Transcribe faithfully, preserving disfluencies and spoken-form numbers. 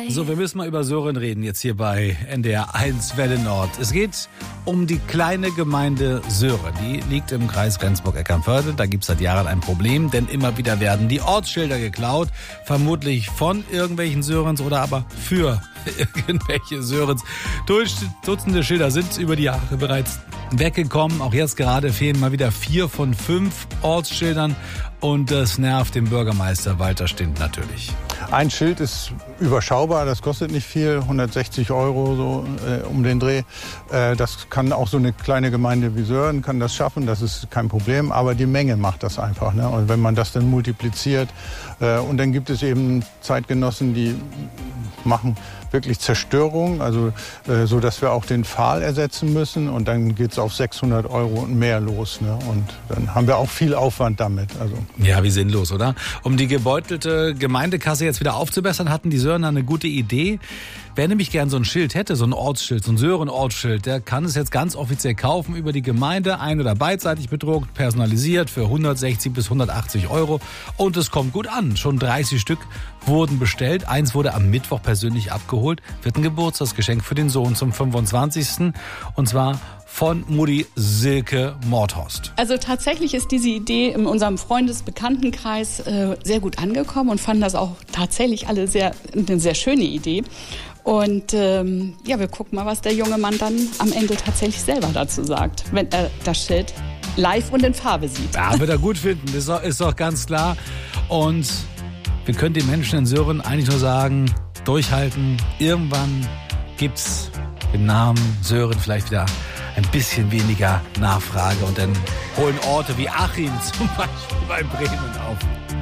So, wir müssen mal über Sören reden, jetzt hier bei N D R eins Welle Nord. Es geht um die kleine Gemeinde Sören. Die liegt im Kreis Rendsburg-Eckernförde. Da gibt es seit Jahren ein Problem, denn immer wieder werden die Ortsschilder geklaut. Vermutlich von irgendwelchen Sörens oder aber für irgendwelche Sörens. Dutzende Schilder sind über die Jahre bereits weggekommen. Auch jetzt gerade fehlen mal wieder vier von fünf Ortsschildern. Und das nervt den Bürgermeister Walter Stint natürlich. Ein Schild ist überschaubar, das kostet nicht viel, hundertsechzig Euro so äh, um den Dreh. Äh, das kann auch so eine kleine Gemeinde wie Sören kann das schaffen, das ist kein Problem. Aber die Menge macht das einfach, ne? Und wenn man das dann multipliziert äh, und dann gibt es eben Zeitgenossen, die machen wirklich Zerstörung, also äh, so, dass wir auch den Pfahl ersetzen müssen und dann geht's auf sechshundert Euro und mehr los, ne? Und dann haben wir auch viel Aufwand damit. Also ja, wie sinnlos, oder? Um die gebeutelte Gemeindekasse jetzt wieder aufzubessern, hatten die Sörner eine gute Idee. Wer nämlich gern so ein Schild hätte, so ein Ortsschild, so ein Sören-Ortsschild, der kann es jetzt ganz offiziell kaufen über die Gemeinde, ein- oder beidseitig bedruckt, personalisiert für hundertsechzig bis hundertachtzig Euro. Und es kommt gut an. Schon dreißig Stück wurden bestellt. Eins wurde am Mittwoch persönlich abgeholt. Wird ein Geburtstagsgeschenk für den Sohn zum fünfundzwanzigsten Und zwar von Mutti Silke Mordhorst. Also tatsächlich ist diese Idee in unserem Freundesbekanntenkreis äh, sehr gut angekommen und fanden das auch tatsächlich alle sehr eine sehr schöne Idee. Und ähm, ja, wir gucken mal, was der junge Mann dann am Ende tatsächlich selber dazu sagt, wenn er das Schild live und in Farbe sieht. Ja, wird er gut finden, ist doch, ist doch ganz klar. Und wir können den Menschen in Sören eigentlich nur sagen, durchhalten. Irgendwann gibt's im Namen Sören vielleicht wieder ein bisschen weniger Nachfrage und dann holen Orte wie Achim zum Beispiel bei Bremen auf.